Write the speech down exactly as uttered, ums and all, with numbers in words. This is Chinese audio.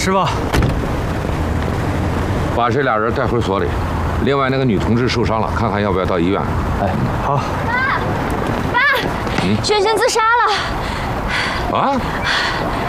师傅， 把这俩人带回所里。另外那个女同志受伤了，看看要不要到医院。 哎，好。 爸，爸，嗯，轩轩自杀了。 啊？